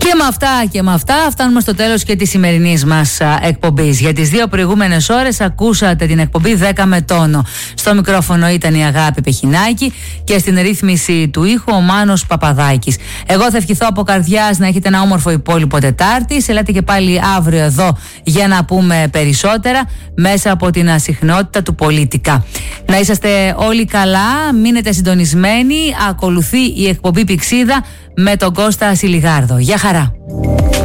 Και με αυτά φτάνουμε στο τέλος και της σημερινής μας εκπομπής. Για τις 2 προηγούμενες ώρες ακούσατε την εκπομπή 10 με τόνο. Στο μικρόφωνο ήταν η Αγάπη Πεχινάκη και στην ρύθμιση του ήχου ο Μάνος Παπαδάκης. Εγώ θα ευχηθώ από καρδιάς να έχετε ένα όμορφο υπόλοιπο Τετάρτης. Ελάτε και πάλι αύριο εδώ για να πούμε περισσότερα μέσα από την ασυχνότητα του Πολίτικα. Να είσαστε όλοι καλά, μείνετε συντονισμένοι. Ακολουθεί η εκπομπή Πηξίδα με τον Κώστα Σιλιγάρδο. Γεια χαρά!